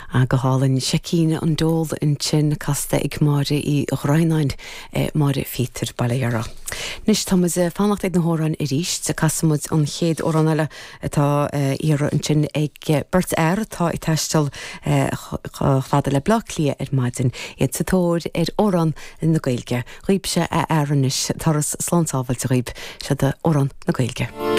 a go hálann secíne an dul in sin casta ag máide í Ghrainnaid máide fítar bailíara. Nis Thomas fannacht ag na hóran I ríist sa casamud an chéad óraneile atá íra an sin ag burt tá I teistal chfada le blach lia maidin iad sa tóir óran in na Gaeilge. Rib se airnis taras slantábhailte rib se de óran na Gaeilge.